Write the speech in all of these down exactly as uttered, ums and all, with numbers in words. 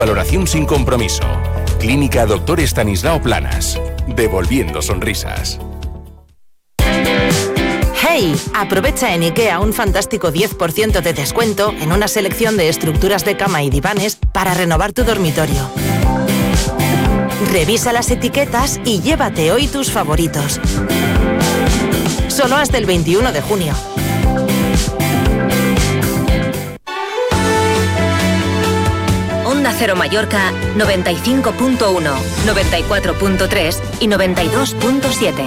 Valoración sin compromiso. Clínica Doctor Estanislao Planas. Devolviendo sonrisas. ¡Hey! Aprovecha en IKEA un fantástico diez por ciento de descuento en una selección de estructuras de cama y divanes para renovar tu dormitorio. Revisa las etiquetas y llévate hoy tus favoritos. Solo hasta el veintiuno de junio. Onda Cero Mallorca noventa y cinco punto uno, noventa y cuatro punto tres y noventa y dos punto siete.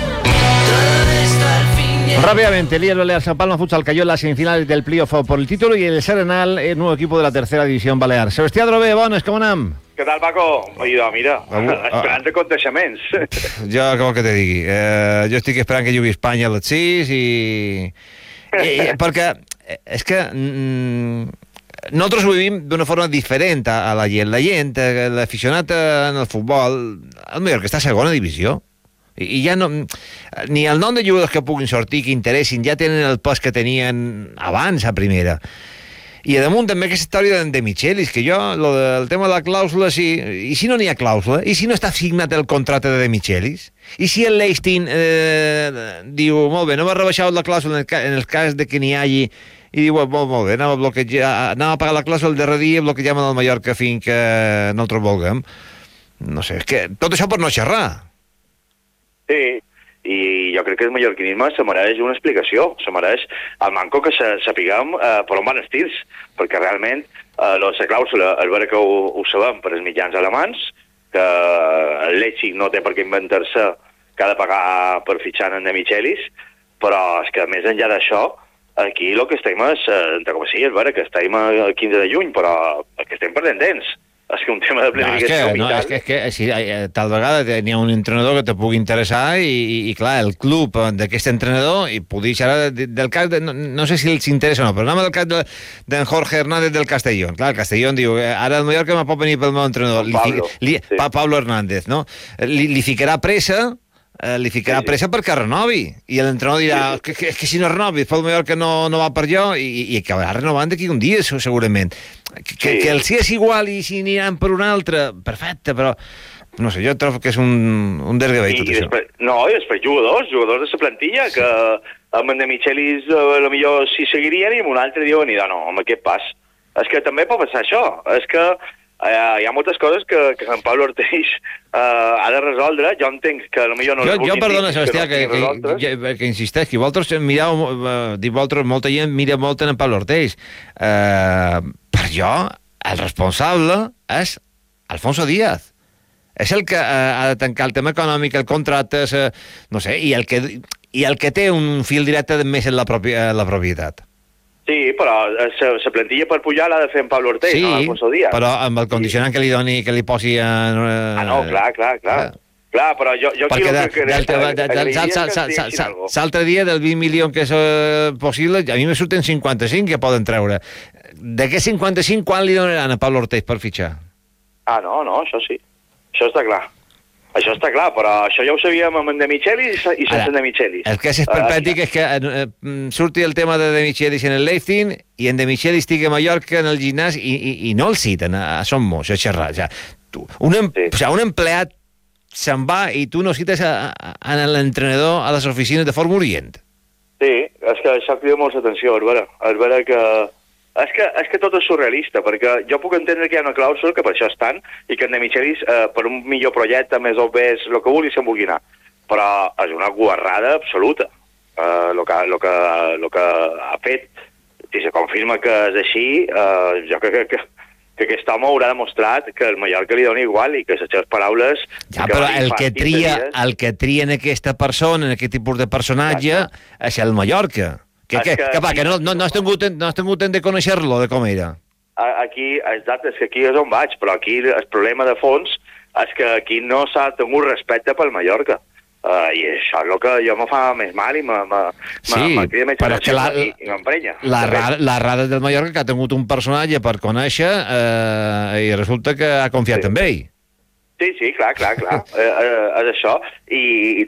Rápidamente, el Balear San Palma Futsal cayó en las semifinales del playoff por el título y el Serenal, el nuevo equipo de la tercera división balear. Sebastià Drové, bones, com anem? Què tal, Paco? Oido, mira, Avui, esperant ah, aconteixements. Jo, com que te digui, eh, jo estic esperant que jugui Espanya a les sis i... i perquè és que mm, nosaltres ho vivim d'una forma diferent a, a la gent. La gent, l'aficionat en el futbol, el millor que està a segona divisió. I ja no... Ni el nom de jugadors que puguin sortir, que interessin, ja tenen el pes que tenien abans a primera. I a damunt també aquesta història de Michelis, que jo, lo del tema de la clàusula, sí, i si no n'hi ha clàusula? I si no està signat el contracte de Michelis? I si el Leistin eh, diu, molt bé, no m'ha rebaixat la clàusula en el, ca en el cas de que n'hi hagi, i diu, molt, molt bé, anem a, bloquejar, anem a pagar la clàusula el darrer dia i bloquegem el Mallorca fins que nosaltres vulguem. No sé, és que tot això per no xerrar. Sí, i jo crec que el mallorquinisme se mereix una explicació, se mereix el manco que se, sapiguem eh, per on van els tirs, perquè realment eh, la clàusula, és vera que ho, ho sabem per els mitjans alemans, que el Leipzig no té per què inventar-se que ha de pagar per fitxar en de Michelis, però és que més enllà d'això, aquí el que estem és, eh, com si és vera que estem el quinze de juny, però que estem perdent temps. És que un tema de planificació no, és que, no, és que, és que si, tal vegada n'hi ha un entrenador que te pugui interessar i, i, i clar, el club d'aquest entrenador, i podria xerrar de, del cas, de, no, no sé si els interessa o no, però anem al cas d'en de, Jorge Hernández del Castellón. Clar, el Castellón diu, ara el Mallorca me pot venir pel meu entrenador. Li, Pablo, li, sí. pa, Pablo Hernández, no? Li, li ficarà pressa... Eh, li ficarà sí, sí. pressa perquè renovi i l'entrenador dirà sí, sí. Que, que, que si no renovi després el Mallorca no, no va per jo i, i acabarà renovant d'aquí un dia segurament que, que, sí. que el sí és igual i si aniran per un altre, perfecte, però no sé, jo trobo que és un, un desgavell tot això. No, i després jugadors jugadors de la plantilla que amb en de Michelis a lo millor sí seguirien i amb un altre diuen, no, amb aquest pas és que també pot passar això, és que Uh, hi ha moltes coses que, que en Pablo Ortiz uh, ha de resoldre. Jo entenc que potser no... Jo, jo perdona, Sebastià, que, que, que, que, que insisteix, que vosaltres mireu, uh, dic vosaltres, molta gent mira molt en Pablo Ortiz. Uh, per jo, el responsable és Alfonso Díaz. És el que uh, ha de tancar el tema econòmic, el contracte, uh, no sé, i el, que, i el que té un fil directe més en la, propi, en la propietat. Sí, però la plantilla per pujar l'ha de fer en Pablo Ortiz, sí, no Alfonso Díaz. Però amb el condicionant sí. que li doni, que li posi... En, uh... Ah, no, clar, clar, clar. Ah. Clar, però jo, jo perquè aquí... L'altre dia del vint milions que és uh, possible, a mi me surten cinquanta-cinc que poden treure. D'aquests cinquanta-cinc, quan li donaran a Pablo Ortiz per fitxar? Ah, no, no, això sí. Això està clar. Això està clar, però això ja ho sabíem amb en de Michelis i sense de Michelis. El que és esperpètic uh, és que uh, surti el tema de de Michelis en el Leipzig i en de Michelis estigui a Mallorca en el gimnàs i, i, i no el citen a, a Son Mos, a xerrar. O sea, tu, un, em, sí. o sea, un empleat se'n va i tu no cites a, a, a l'entrenador a les oficines de forma urgent. Sí, és que això crida molta atenció, és vera. És vera que... És que, és que tot és surrealista, perquè jo puc entendre que hi ha una clàusula, que per això estan, i que en de Michelis, eh, per un millor projecte, més o més, el que vulgui, se'n vulgui anar. Però és una guarrada absoluta. El eh, que, lo que, lo que ha fet, si se confirma que és així, eh, jo crec que, que, que aquest home haurà demostrat que el Mallorca li dona igual i que les seves paraules... Ja, però el que, tria, el que tria en aquesta persona, en aquest tipus de personatge, exacte, és el Mallorca. Que, que, que, que, va, que no, no, no, has tingut, no has tingut temps de conèixer-lo, de com era. Aquí, exacte, és que aquí és on vaig, però aquí el problema de fons és que aquí no s'ha tingut respecte pel Mallorca. Uh, I això és el que jo me fa més mal i me, me, sí, me crida més atenció i, i m'emprenya. La, la rada del Mallorca que ha tingut un personatge per conèixer eh, i resulta que ha confiat sí. en ell. Sí, sí, clar, clar, clar. eh, eh, és això. I, i